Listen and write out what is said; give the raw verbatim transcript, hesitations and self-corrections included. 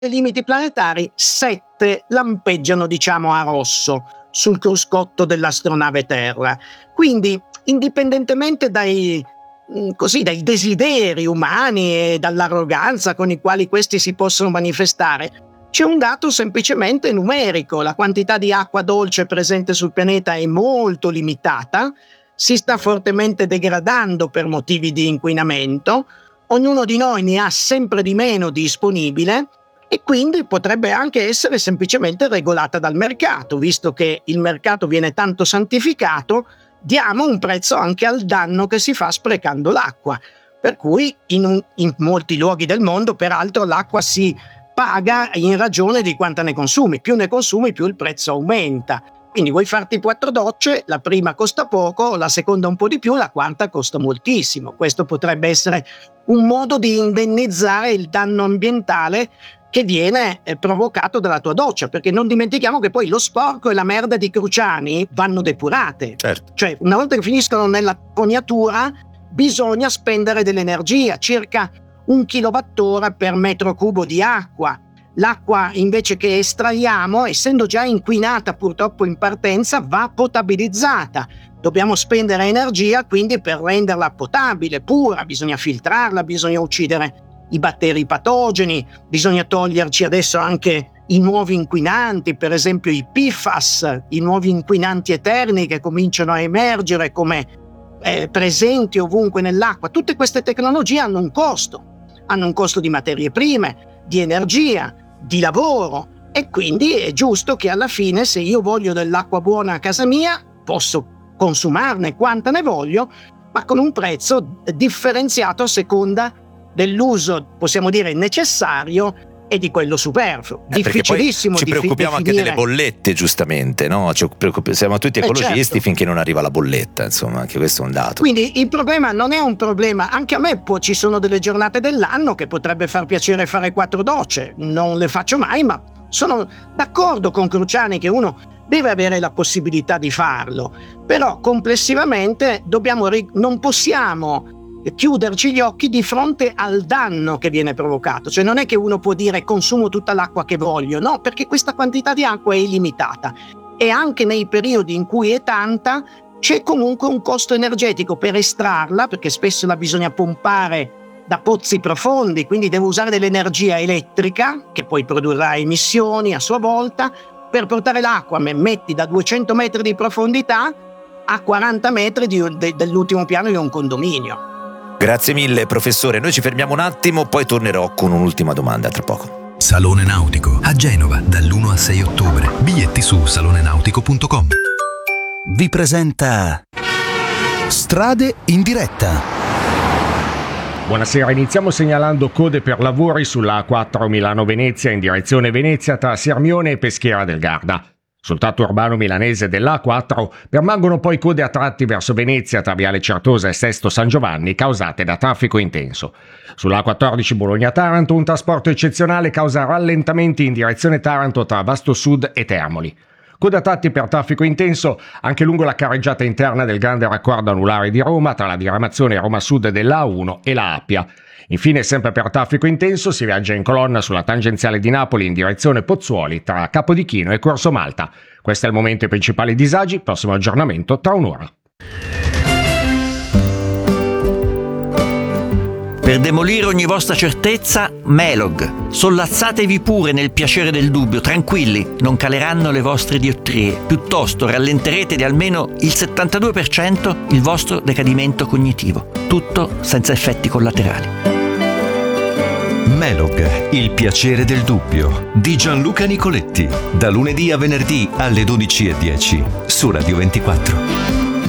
limiti planetari, sette lampeggiano, diciamo, a rosso sul cruscotto dell'astronave Terra. Quindi, indipendentemente dai, così, dai desideri umani e dall'arroganza con i quali questi si possono manifestare, c'è un dato semplicemente numerico. La quantità di acqua dolce presente sul pianeta è molto limitata, si sta fortemente degradando per motivi di inquinamento, ognuno di noi ne ha sempre di meno disponibile e quindi potrebbe anche essere semplicemente regolata dal mercato. Visto che il mercato viene tanto santificato, diamo un prezzo anche al danno che si fa sprecando l'acqua. Per cui in, un, in molti luoghi del mondo, peraltro, l'acqua si paga in ragione di quanta ne consumi. Più ne consumi, più il prezzo aumenta. Quindi vuoi farti quattro docce, la prima costa poco, la seconda un po' di più, la quarta costa moltissimo. Questo potrebbe essere un modo di indennizzare il danno ambientale che viene eh, provocato dalla tua doccia, perché non dimentichiamo che poi lo sporco e la merda di Cruciani vanno depurate. Certo. Cioè, una volta che finiscono nella fognatura, bisogna spendere dell'energia, circa un kilowattora per metro cubo di acqua. L'acqua invece che estraiamo, essendo già inquinata purtroppo in partenza, va potabilizzata. Dobbiamo spendere energia quindi per renderla potabile, pura, bisogna filtrarla, bisogna uccidere i batteri patogeni, bisogna toglierci adesso anche i nuovi inquinanti, per esempio i P F A S, i nuovi inquinanti eterni che cominciano a emergere come eh, presenti ovunque nell'acqua. Tutte queste tecnologie hanno un costo. Hanno un costo di materie prime, di energia, di lavoro, e quindi è giusto che alla fine, se io voglio dell'acqua buona a casa mia, posso consumarne quanta ne voglio, ma con un prezzo differenziato a seconda dell'uso, possiamo dire, necessario e di quello superfluo. Eh, Difficilissimo ci di preoccupiamo definire. anche delle bollette, giustamente, no? Ci preoccup- siamo tutti ecologisti, eh certo. finché non arriva la bolletta, insomma, anche questo è un dato. Quindi il problema non è un problema, anche a me può, ci sono delle giornate dell'anno che potrebbe far piacere fare quattro docce, non le faccio mai, ma sono d'accordo con Cruciani che uno deve avere la possibilità di farlo, però complessivamente dobbiamo ri- non possiamo chiuderci gli occhi di fronte al danno che viene provocato. Cioè non è che uno può dire consumo tutta l'acqua che voglio, no, perché questa quantità di acqua è illimitata e anche nei periodi in cui è tanta c'è comunque un costo energetico per estrarla, perché spesso la bisogna pompare da pozzi profondi, quindi devo usare dell'energia elettrica che poi produrrà emissioni a sua volta per portare l'acqua, me metti da duecento metri di profondità a quaranta metri di, de, dell'ultimo piano di un condominio. Grazie mille professore, noi ci fermiamo un attimo, poi tornerò con un'ultima domanda tra poco. Salone Nautico a Genova dall'uno al sei ottobre. Biglietti su salone nautico punto com. Vi presenta Strade in diretta. Buonasera, iniziamo segnalando code per lavori sulla A quattro Milano-Venezia in direzione Venezia tra Sirmione e Peschiera del Garda. Sul tratto urbano milanese dell'A quattro permangono poi code a tratti verso Venezia tra Viale Certosa e Sesto San Giovanni causate da traffico intenso. Sull'A quattordici Bologna-Taranto un trasporto eccezionale causa rallentamenti in direzione Taranto tra Vasto Sud e Termoli. Code a tratti per traffico intenso anche lungo la carreggiata interna del grande raccordo anulare di Roma tra la diramazione Roma Sud della A uno e la Appia. Infine, sempre per traffico intenso, si viaggia in colonna sulla tangenziale di Napoli in direzione Pozzuoli tra Capodichino e Corso Malta. Questo è il momento i principali disagi, prossimo aggiornamento tra un'ora. Per demolire ogni vostra certezza, Melog. Sollazzatevi pure nel piacere del dubbio, tranquilli, non caleranno le vostre diottrie, piuttosto rallenterete di almeno il settantadue per cento il vostro decadimento cognitivo, tutto senza effetti collaterali. Melog, il piacere del dubbio, di Gianluca Nicoletti, da lunedì a venerdì alle dodici e dieci su Radio ventiquattro.